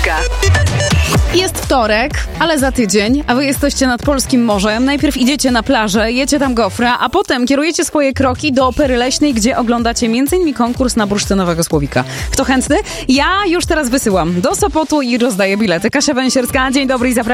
Słowika. Jest wtorek, ale za tydzień, a wy jesteście nad polskim morzem. Najpierw idziecie na plażę, jecie tam gofra, a potem kierujecie swoje kroki do Opery Leśnej, gdzie oglądacie m.in. konkurs na bursztynowego Słowika. Kto chętny? Ja już teraz wysyłam do Sopotu i rozdaję bilety. Kasia Węsierska, dzień dobry i zapraszam.